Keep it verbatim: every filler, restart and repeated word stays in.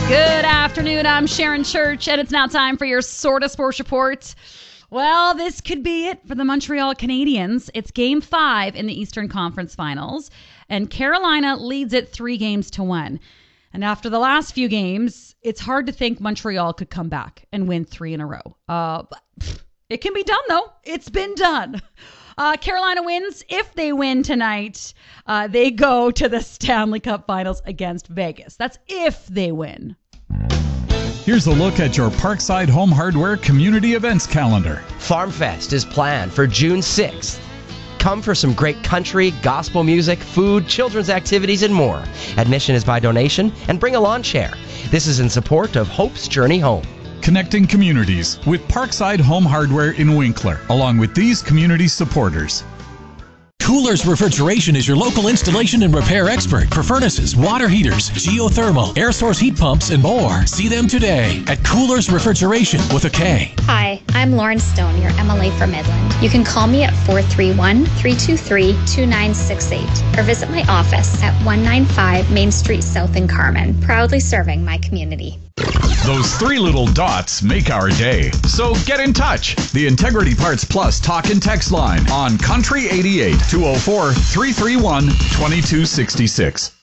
Good afternoon, I'm Sharon Church, and it's now time for your Sort of Sports Report. Well, this could be it for the Montreal Canadiens. It's game five in the Eastern Conference Finals, and Carolina leads it three games to one. And after the last few games, it's hard to think Montreal could come back and win three in a row. Uh, but it can be done, though. It's been done. Uh, Carolina wins. If they win tonight, uh, they go to the Stanley Cup Finals against Vegas. That's if they win. Here's a look at your Parkside Home Hardware community events calendar. Farm Fest is planned for June sixth. Come for some great country, gospel music, food, children's activities, and more. Admission is by donation, and bring a lawn chair. This is in support of Hope's Journey Home. Connecting communities with Parkside Home Hardware in Winkler, along with these community supporters. Coolers Refrigeration is your local installation and repair expert for furnaces, water heaters, geothermal, air source heat pumps, and more. See them today at Coolers Refrigeration with a K. Hi, I'm Lauren Stone, your M L A for Midland. You can call me at four three one, three two three, two nine six eight or visit my office at one ninety-five Main Street South in Carmen, proudly serving my community. Those three little dots make our day. So get in touch. The Integrity Parts Plus talk and text line on Country eighty-eight, two oh four, three three one, two two six six.